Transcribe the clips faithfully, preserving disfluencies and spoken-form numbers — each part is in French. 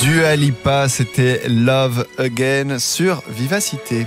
Dua Lipa, c'était Love Again sur Vivacité.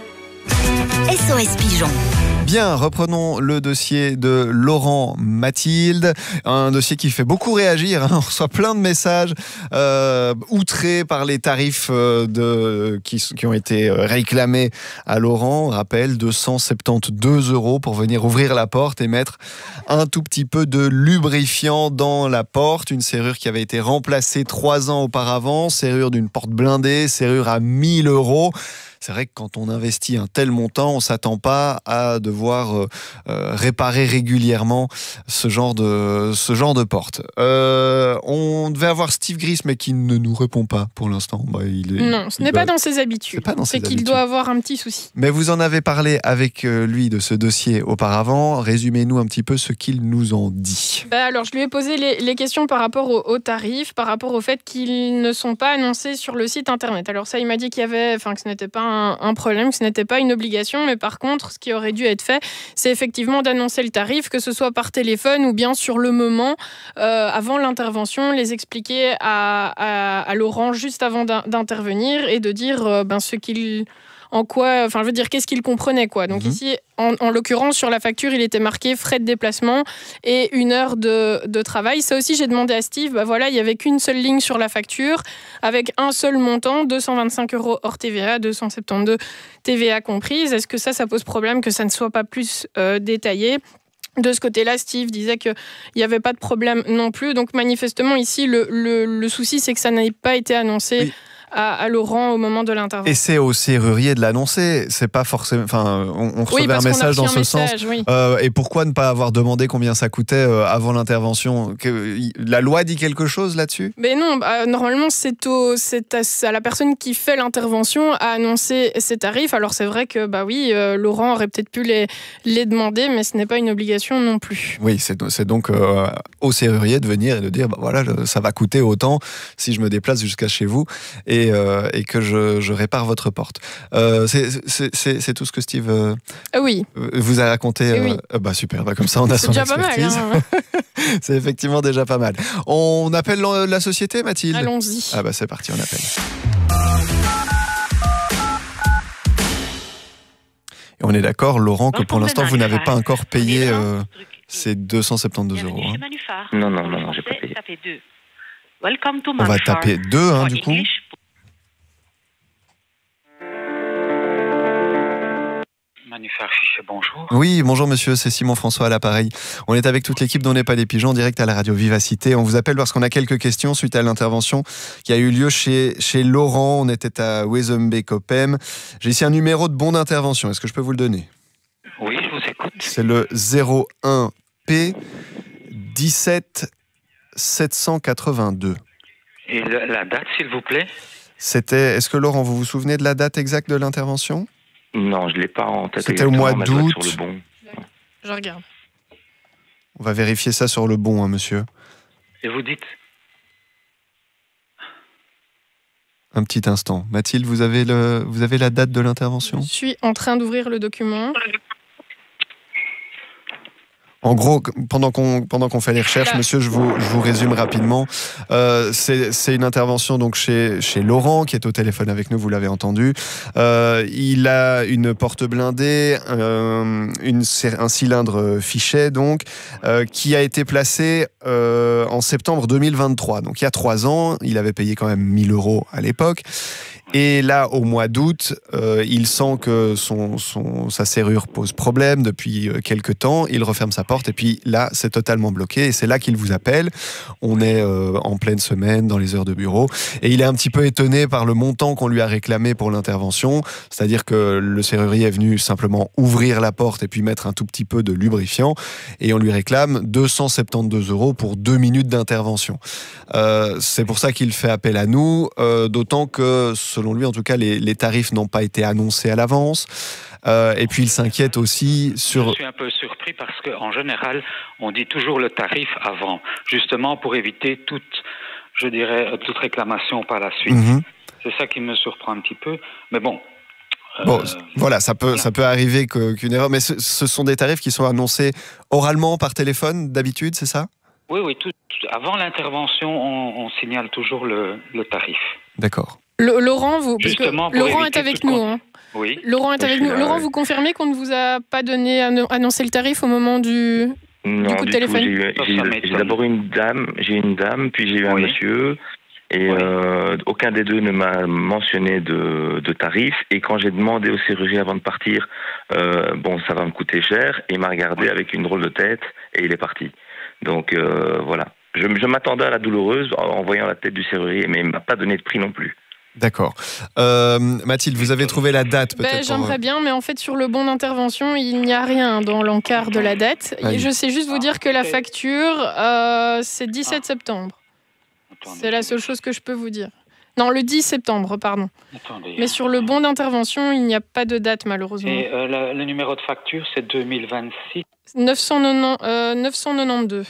S O S Pigeon. Bien, reprenons le dossier de Laurent Mathilde, un dossier qui fait beaucoup réagir, hein. On reçoit plein de messages euh, outrés par les tarifs euh, de, qui, qui ont été réclamés à Laurent. On rappelle, deux cent soixante-douze euros pour venir ouvrir la porte et mettre un tout petit peu de lubrifiant dans la porte. Une serrure qui avait été remplacée trois ans auparavant, serrure d'une porte blindée, serrure à mille euros. C'est vrai que quand on investit un tel montant, on ne s'attend pas à devoir euh, euh, réparer régulièrement ce genre de, ce genre de porte. Euh, on devait avoir Steve Gris, mais qui ne nous répond pas pour l'instant. Bah, il est, non, ce il n'est doit... pas dans ses habitudes. C'est, c'est qu'il habitudes. doit avoir un petit souci. Mais vous en avez parlé avec lui de ce dossier auparavant. Résumez-nous un petit peu ce qu'il nous en dit. Bah alors, je lui ai posé les, les questions par rapport aux, aux tarifs, par rapport au fait qu'ils ne sont pas annoncés sur le site internet. Alors ça, il m'a dit qu'il y avait, enfin que ce n'était pas Un, un problème, que ce n'était pas une obligation, mais par contre, ce qui aurait dû être fait, c'est effectivement d'annoncer le tarif, que ce soit par téléphone ou bien sur le moment, euh, avant l'intervention, les expliquer à, à, à Laurent juste avant d'intervenir et de dire euh, ben, ce qu'il... En quoi, enfin, je veux dire, qu'est-ce qu'il comprenait, quoi. Donc, mmh. ici, en, en l'occurrence, sur la facture, il était marqué frais de déplacement et une heure de, de travail. Ça aussi, j'ai demandé à Steve, bah voilà, il n'y avait qu'une seule ligne sur la facture avec un seul montant, deux cent vingt-cinq euros hors T V A, deux cent soixante-douze T V A comprise. Est-ce que ça, ça pose problème que ça ne soit pas plus euh, détaillé ? De ce côté-là, Steve disait qu'il n'y avait pas de problème non plus. Donc, manifestement, ici, le, le, le souci, c'est que ça n'ait pas été annoncé. Oui. À, à Laurent au moment de l'intervention. Et c'est au serrurier de l'annoncer. C'est pas forcément. Enfin, on, on recevait oui, un message dans ce message, sens. Oui. Euh, et pourquoi ne pas avoir demandé combien ça coûtait euh, avant l'intervention ? Que, la loi dit quelque chose là-dessus ? Mais non, bah, normalement c'est, au, c'est à, à la personne qui fait l'intervention à annoncer ses tarifs. Alors c'est vrai que bah oui, euh, Laurent aurait peut-être pu les les demander, mais ce n'est pas une obligation non plus. Oui, c'est, c'est donc euh, au serrurier de venir et de dire bah voilà, ça va coûter autant si je me déplace jusqu'à chez vous. Et Et, euh, et que je, je répare votre porte. Euh, c'est, c'est, c'est, c'est tout ce que Steve euh, oui. vous a raconté. Euh, oui. euh, bah super, bah comme ça on a c'est son déjà expertise. Pas mal, hein. C'est effectivement déjà pas mal. On appelle la société, Mathilde ? Allons-y. Ah bah c'est parti, on appelle. Et on est d'accord, Laurent, que pour l'instant vous n'avez pas encore payé euh, ces deux cent soixante-douze euros. Hein. Non, non, non, non, j'ai pas payé. On va taper deux, hein, du coup. Manufar Fichet, bonjour. Oui, bonjour monsieur, c'est Simon François à l'appareil. On est avec toute l'équipe d'On n'est pas des pigeons, en direct à la radio Vivacité. On vous appelle parce qu'on a quelques questions suite à l'intervention qui a eu lieu chez, chez Laurent. On était à Wezenbeek-Oppem. J'ai ici un numéro de bon d'intervention. Est-ce que je peux vous le donner ? Oui, je vous écoute. C'est le zéro un P dix-sept sept cent quatre-vingt-deux. Et la, la date, s'il vous plaît ? C'était. Est-ce que Laurent, vous vous souvenez de la date exacte de l'intervention ? Non, je ne l'ai pas en tête. C'était au mois d'août. Sur le bon. Je regarde. On va vérifier ça sur le bon, hein, monsieur. Et vous dites ? Un petit instant. Mathilde, vous avez, le... vous avez la date de l'intervention ? Je suis en train d'ouvrir le document. En gros, pendant qu'on, pendant qu'on fait les recherches, monsieur, je vous, je vous résume rapidement. Euh, c'est, c'est une intervention donc chez, chez Laurent, qui est au téléphone avec nous, vous l'avez entendu. Euh, il a une porte blindée, euh, une, un cylindre fichet, donc, euh, qui a été placé euh, en septembre deux mille vingt-trois. Donc, il y a trois ans, il avait payé quand même mille euros à l'époque. Et là, au mois d'août, euh, il sent que son, son, sa serrure pose problème depuis quelques temps. Il referme sa porte et puis là, c'est totalement bloqué. Et c'est là qu'il vous appelle. On est euh, en pleine semaine, dans les heures de bureau. Et il est un petit peu étonné par le montant qu'on lui a réclamé pour l'intervention. C'est-à-dire que le serrurier est venu simplement ouvrir la porte et puis mettre un tout petit peu de lubrifiant. Et on lui réclame deux cent soixante-douze euros pour deux minutes d'intervention. Euh, c'est pour ça qu'il fait appel à nous, euh, d'autant que selon lui, en tout cas, les, les tarifs n'ont pas été annoncés à l'avance. Euh, et puis, il s'inquiète aussi sur... Je suis un peu surpris parce qu'en général, on dit toujours le tarif avant, justement pour éviter toute, je dirais, toute réclamation par la suite. Mm-hmm. C'est ça qui me surprend un petit peu. Mais bon... Bon, euh, voilà, ça peut, voilà. ça peut arriver que, qu'une erreur, mais ce, ce sont des tarifs qui sont annoncés oralement par téléphone, d'habitude, c'est ça ? Oui, oui. Tout, avant l'intervention, on, on signale toujours le, le tarif. D'accord. Le, Laurent, vous, parce que Justement, pour Laurent est éviter avec toute nous. con- Hein. Oui. Laurent est Oui, avec je suis nous. là, Laurent, oui. vous confirmez qu'on ne vous a pas donné anno- annoncé le tarif au moment du, Non, coup de du téléphone. tout. J'ai eu- Ça, j'ai ça eu- m'étonne. j'ai d'abord une dame, j'ai eu une dame, puis j'ai eu un Oui. monsieur. Et Oui. euh, aucun des deux ne m'a mentionné de, de tarif. Et quand j'ai demandé au chirurgien avant de partir, euh, bon, ça va me coûter cher, et il m'a regardé Oui. avec une drôle de tête et il est parti. Donc euh, voilà. Je, je m'attendais à la douloureuse en, en voyant la tête du chirurgien, mais il m'a pas donné de prix non plus. D'accord. Euh, Mathilde, vous avez trouvé la date Ben, peut-être pour- J'aimerais bien, mais en fait, sur le bon d'intervention, il n'y a rien dans l'encart de la date. Ah oui. Et je sais juste vous dire que la facture, euh, c'est dix-sept septembre. Attendez, C'est la seule chose que je peux vous dire. Non, le dix septembre, pardon. Attendez. Mais sur le bon d'intervention, il n'y a pas de date, malheureusement. Et euh, la- le numéro de facture, c'est deux mille vingt-six. neuf cent quatre-vingt-dix, euh, neuf cent quatre-vingt-douze.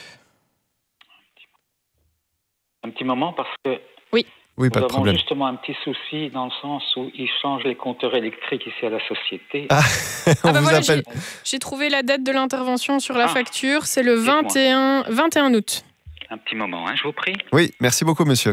Un petit moment, parce que Oui, nous pas de avons problème. justement un petit souci dans le sens où ils changent les compteurs électriques ici à la société. Ah, on Ah bah vous voilà, appelle. J'ai trouvé la date de l'intervention sur la Ah. facture. C'est le Dites-moi. vingt et un, vingt et un août. Un petit moment, hein, je vous prie. Oui, merci beaucoup, monsieur.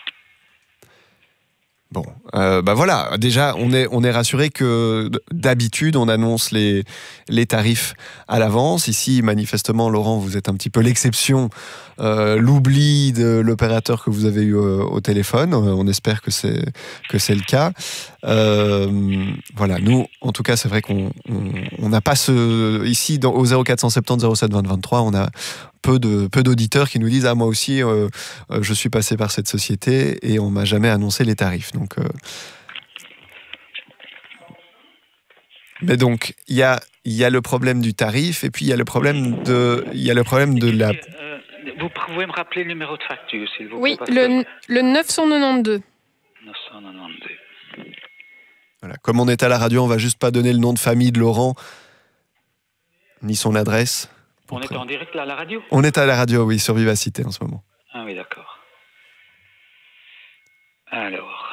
Bon, euh, bah voilà, déjà, on est, on est rassuré que d'habitude, on annonce les, les tarifs à l'avance. Ici, manifestement, Laurent, vous êtes un petit peu l'exception, euh, l'oubli de l'opérateur que vous avez eu au, au téléphone. Euh, On espère que c'est, que c'est le cas. Euh, voilà, nous, en tout cas, c'est vrai qu'on on, on n'a pas ce... Ici, dans, au zéro quatre cent soixante-dix zéro sept vingt vingt-trois, on a peu de peu d'auditeurs qui nous disent ah moi aussi euh, euh, je suis passé par cette société et on m'a jamais annoncé les tarifs. Donc euh... mais donc il y a il y a le problème du tarif et puis il y a le problème de il y a le problème de la Euh, vous pouvez me rappeler le numéro de facture, s'il vous plaît. Oui, parce le, le neuf cent quatre-vingt-douze. que neuf cent quatre-vingt-douze. voilà. Comme on est à la radio, on va juste pas donner le nom de famille de Laurent ni son adresse. On est en direct là à la radio? On est à la radio, oui, sur Vivacité en ce moment. Ah oui, d'accord. Alors.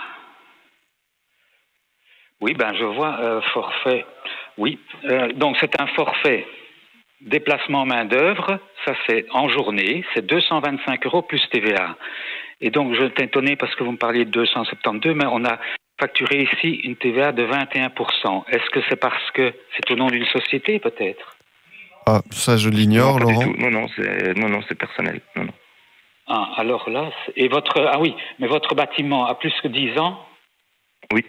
Oui, ben je vois euh, forfait. Oui, euh, donc c'est un forfait déplacement main-d'œuvre. Ça, c'est en journée. C'est deux cent vingt-cinq euros plus T V A. Et donc, je suis étonné parce que vous me parliez de deux cent soixante-douze, mais on a facturé ici une T V A de vingt et un pour cent. Est-ce que c'est parce que c'est au nom d'une société, peut-être? Ah, ça je l'ignore, non, pas du Laurent. tout. Non, non, c'est non, non, c'est personnel. Non, non. Ah, alors là, c'est- et votre ah oui, mais votre bâtiment a plus que dix ans. Oui.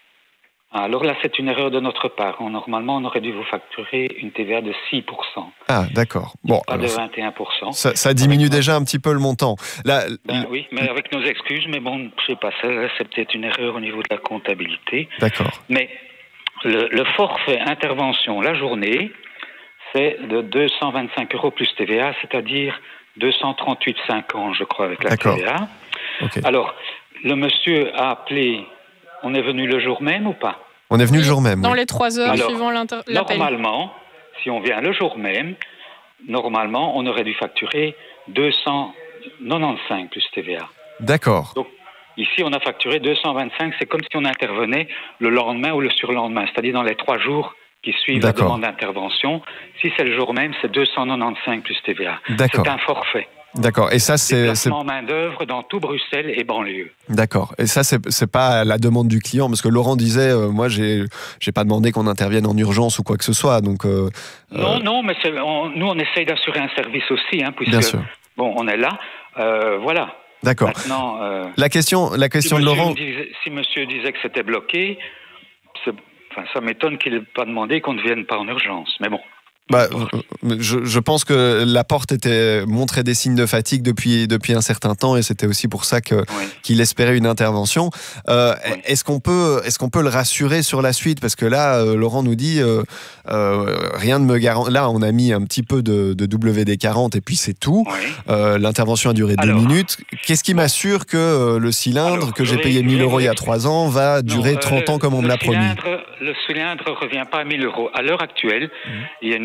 Ah, alors là, c'est une erreur de notre part. Normalement, on aurait dû vous facturer une T V A de six pour cent, Ah, d'accord. Bon, pas alors, de vingt et un pour cent. ça, ça diminue Avec- déjà un petit peu le montant. Là, Ben oui, mais avec nos excuses, mais bon, je sais pas, ça, c'est peut-être une erreur au niveau de la comptabilité. d'accord. Mais le, le forfait intervention la journée, c'est de deux cent vingt-cinq euros plus T V A, c'est-à-dire deux cent trente-huit virgule cinquante, je crois, avec la D'accord. T V A. Ok. Alors, le monsieur a appelé, on est venu le jour même ou pas? On est venu le jour même. Dans oui. les trois heures Alors, suivant l'inter- l'appel. Normalement, si on vient le jour même, normalement, on aurait dû facturer deux cent quatre-vingt-quinze plus T V A. D'accord. Donc, ici, on a facturé deux cent vingt-cinq. C'est comme si on intervenait le lendemain ou le surlendemain, c'est-à-dire dans les trois jours qui suivent la D'accord. demande d'intervention. Si c'est le jour même, c'est deux cent quatre-vingt-quinze plus T V A. D'accord. C'est un forfait. D'accord. Et ça, c'est, c'est Déplacement main-d'œuvre dans tout Bruxelles et banlieue. d'accord. Et ça, c'est, c'est pas à la demande du client, parce que Laurent disait, euh, moi, j'ai, j'ai pas demandé qu'on intervienne en urgence ou quoi que ce soit. Donc, euh, Non, euh, non, mais c'est- on- nous, on essaye d'assurer un service aussi, hein, puisque, bien sûr. bon, on est là. Euh, voilà. D'accord. Maintenant, euh, La question, la question si, de monsieur Laurent. disait, si monsieur disait que c'était bloqué, c'est- enfin, ça m'étonne qu'il n'ait pas demandé qu'on ne vienne pas en urgence. Mais bon. Bah, euh, je, je pense que la porte était montrait des signes de fatigue depuis depuis un certain temps et c'était aussi pour ça que Oui. qu'il espérait une intervention. Euh, Oui. Est-ce qu'on peut est-ce qu'on peut le rassurer sur la suite, parce que là euh, Laurent nous dit euh, euh, rien ne me garantit. Là on a mis un petit peu de, de W D quarante et puis c'est tout. Oui. Euh, L'intervention a duré deux Alors. minutes. Qu'est-ce qui m'assure que euh, le cylindre Alors, que j'ai je payé vais- mille je vais euros il y a vous trois ans va durer Non, euh, trente ans comme on le me l'a promis? cylindre- Le cylindre ne revient pas à mille euros. À l'heure actuelle, Mhm. il y a une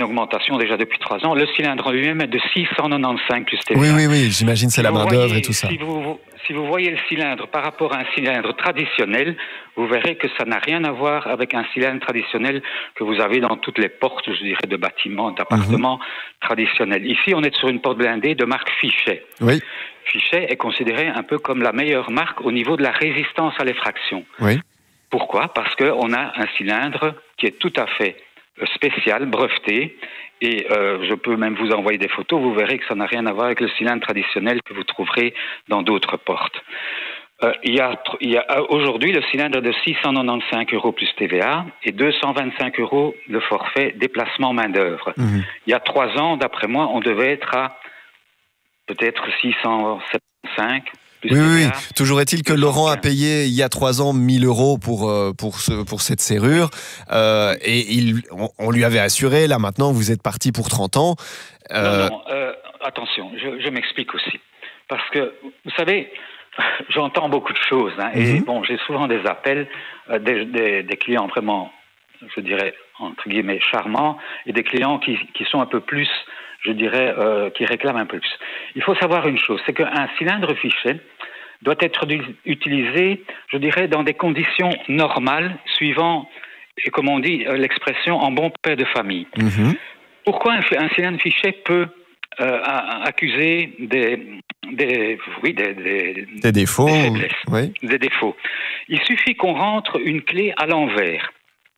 augmentation déjà depuis trois ans. Le cylindre lui-même est de six cent quatre-vingt-quinze plus T V A. Oui, oui, oui, j'imagine c'est si la main-d'œuvre et tout ça. Si vous, si vous voyez le cylindre par rapport à un cylindre traditionnel, vous verrez que ça n'a rien à voir avec un cylindre traditionnel que vous avez dans toutes les portes, je dirais, de bâtiments, d'appartements mmh. traditionnels. Ici, on est sur une porte blindée de marque Fichet. Oui. Fichet est considéré un peu comme la meilleure marque au niveau de la résistance à l'effraction. Oui. Pourquoi ? Parce qu'on a un cylindre qui est tout à fait spécial, breveté, et euh, je peux même vous envoyer des photos, vous verrez que ça n'a rien à voir avec le cylindre traditionnel que vous trouverez dans d'autres portes. Euh, il y a, il y a aujourd'hui le cylindre de six cent quatre-vingt-quinze euros plus T V A et deux cent vingt-cinq euros le forfait déplacement main-d'œuvre. Mmh. Il y a trois ans, d'après moi, on devait être à peut-être six cent soixante-quinze. Oui, oui, oui. Toujours est-il que Laurent a payé il y a trois ans mille euros pour, euh, pour, ce, pour cette serrure euh, et il, on, on lui avait assuré, là maintenant vous êtes parti pour trente ans. Euh... Non, non, euh, attention, je, je m'explique aussi. Parce que, vous savez, j'entends beaucoup de choses hein, et mm-hmm. bon, j'ai souvent des appels euh, des, des, des clients vraiment, je dirais, entre guillemets, charmants et des clients qui, qui sont un peu plus... je dirais, euh, qui réclament un peu plus. Il faut savoir une chose, c'est qu'un cylindre Fichet doit être utilisé, je dirais, dans des conditions normales, suivant, et comme on dit, l'expression en bon père de famille. Mmh. Pourquoi un, un cylindre Fichet peut euh, accuser des, des, oui, des, des, des défauts, des faiblesses, oui. des défauts. Il suffit qu'on rentre une clé à l'envers.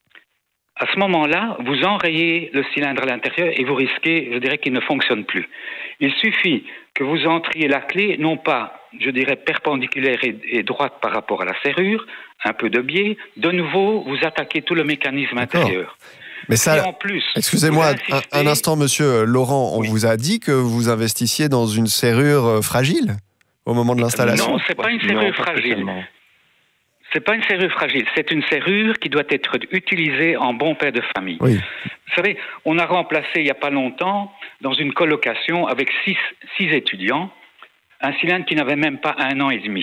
À ce moment-là, vous enrayez le cylindre à l'intérieur et vous risquez, je dirais, qu'il ne fonctionne plus. Il suffit que vous entriez la clé, non pas, je dirais, perpendiculaire et, et droite par rapport à la serrure, un peu de biais. De nouveau, vous attaquez tout le mécanisme D'accord. intérieur. Mais ça, et en plus, excusez-moi insistez... un, un instant, monsieur Laurent, on oui. vous a dit que vous investissiez dans une serrure fragile au moment de l'installation ? Non, c'est pas une serrure non, fragile. C'est pas une serrure fragile, c'est une serrure qui doit être utilisée en bon père de famille. Oui. Vous savez, on a remplacé il n'y a pas longtemps, dans une colocation avec six, six étudiants, un cylindre qui n'avait même pas un an et demi.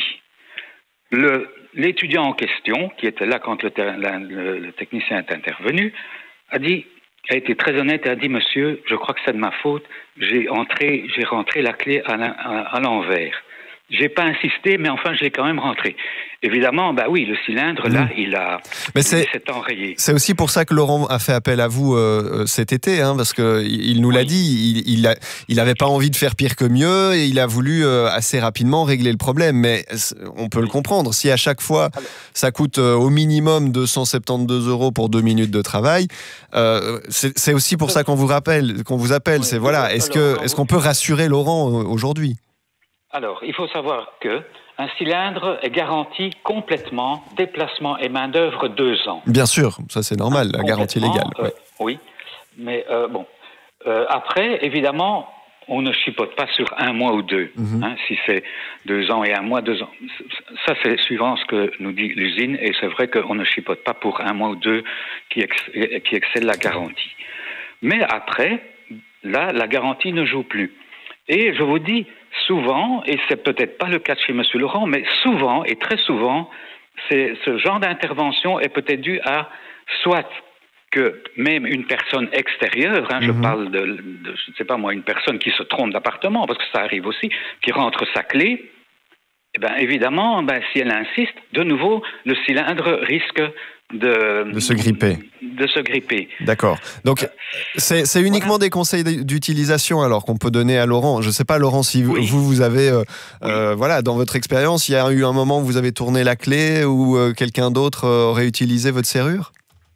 Le, l'étudiant en question, qui était là quand le, la, le, le technicien est intervenu, a dit, a été très honnête et a dit, monsieur, je crois que c'est de ma faute, j'ai, entré, j'ai rentré la clé à, la, à, à l'envers. J'ai pas insisté, mais enfin, je l'ai quand même rentré. Évidemment, bah oui, le cylindre, là, mmh. il a mais c'est, s'est enrayé. C'est aussi pour ça que Laurent a fait appel à vous euh, cet été, hein, parce que il nous l'a oui. dit, il, il, a, il avait pas envie de faire pire que mieux, et il a voulu euh, assez rapidement régler le problème. Mais on peut oui. le comprendre. Si à chaque fois, Alors. ça coûte euh, au minimum deux cent soixante-douze euros pour deux minutes de travail, euh, c'est, c'est aussi pour ça qu'on vous rappelle, qu'on vous appelle. Oui. C'est voilà, est-ce que, est-ce qu'on peut rassurer Laurent euh, aujourd'hui ? Alors, il faut savoir que un cylindre est garanti complètement, déplacement et main-d'œuvre deux ans. Bien sûr, ça c'est normal, la garantie légale. Euh, ouais. Oui, mais euh, bon. Euh, après, évidemment, on ne chipote pas sur un mois ou deux. Mm-hmm. Hein, si c'est deux ans et un mois, deux ans. Ça, c'est suivant ce que nous dit l'usine, et c'est vrai qu'on ne chipote pas pour un mois ou deux qui, ex- qui excède la garantie. Mais après, là, la garantie ne joue plus. Et je vous dis, souvent, et c'est peut-être pas le cas de chez M. Laurent, mais souvent, et très souvent, c'est, ce genre d'intervention est peut-être dû à soit que même une personne extérieure, hein, mm-hmm. je parle de, de, je ne sais pas moi, une personne qui se trompe d'appartement, parce que ça arrive aussi, qui rentre sa clé, eh ben, évidemment, ben, si elle insiste, de nouveau, le cylindre risque de, de se gripper. De se gripper. D'accord. Donc, c'est, c'est uniquement voilà. des conseils d'utilisation alors qu'on peut donner à Laurent. Je ne sais pas, Laurent, si oui. vous, vous avez, euh, oui. euh, voilà, dans votre expérience, il y a eu un moment où vous avez tourné la clé ou euh, quelqu'un d'autre euh, aurait utilisé votre serrure ?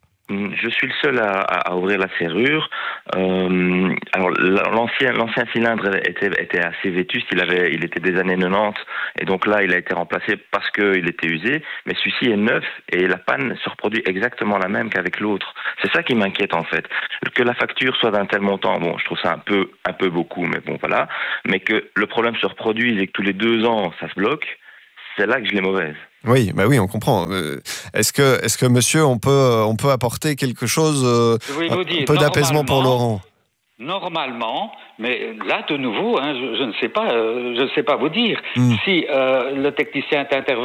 Je suis le seul à, à ouvrir la serrure. Euh, alors l'ancien, l'ancien cylindre était, était assez vétuste. Il avait, il était des années quatre-vingt-dix, et donc là, il a été remplacé parce qu'il était usé. Mais celui-ci est neuf et la panne se reproduit exactement la même qu'avec l'autre. C'est ça qui m'inquiète en fait. Que la facture soit d'un tel montant, bon, je trouve ça un peu, un peu beaucoup, mais bon voilà. Mais que le problème se reproduise et que tous les deux ans, ça se bloque, c'est là que je l'ai mauvaise. Oui, bah oui, on comprend. Est-ce que, est-ce que monsieur, on peut, on peut apporter quelque chose, euh, un dire, peu d'apaisement pour Laurent ? Normalement, mais là de nouveau, hein, je, je ne sais pas, euh, je ne sais pas vous dire. Mm. Si euh, le technicien est intervenu